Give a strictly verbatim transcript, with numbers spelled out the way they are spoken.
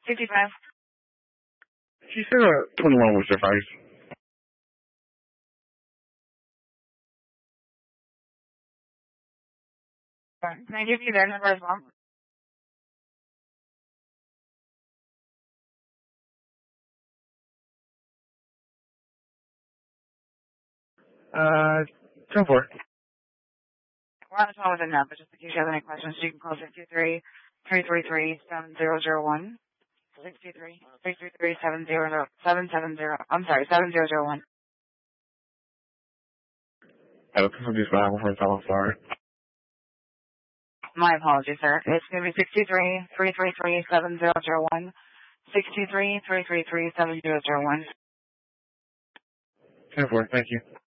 fifty-five. She said uh, twenty-one was suffice. Can I give you their number as well? Uh, go for it. We're on the phone with them now, but just in case you have any questions, you can call six two three, three three three, seven zero zero one. six two three, three three three, seven zero seven seven zero. I'm sorry, seven zero zero one. I was confused by one more time, I'm sorry. My apologies, sir. It's going to be six two three, three three three, seven zero zero one. six two three, three three three, seven zero zero one. Go for it, thank you.